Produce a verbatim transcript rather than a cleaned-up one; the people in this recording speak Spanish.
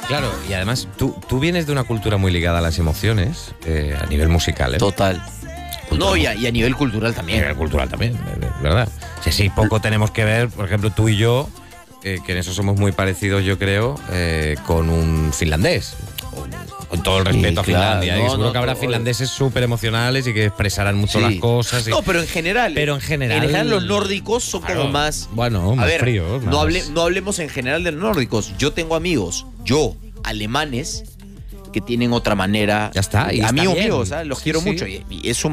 Claro, y además tú, tú vienes de una cultura muy ligada a las emociones, eh, a nivel musical, ¿eh? Total. Cultural. No, y a, y a nivel cultural A también. nivel cultural también, ¿verdad? Sí, sí, poco tenemos que ver, por ejemplo, tú y yo, eh, que en eso somos muy parecidos, yo creo, eh, con un finlandés. Con todo el respeto Sí, a Finlandia. claro, y no, seguro no, que habrá todo- finlandeses súper emocionales y que expresarán mucho Sí. las cosas. y- No, pero en general. Pero en general- En general los nórdicos son Claro. como más. Bueno, A más ver, fríos, no, más- hable- no hablemos en general de los nórdicos. Yo tengo amigos, yo, alemanes, que tienen otra manera. Ya está, y está amigos bien. míos, ¿sabes? Los Sí, quiero sí. mucho. Y, y es su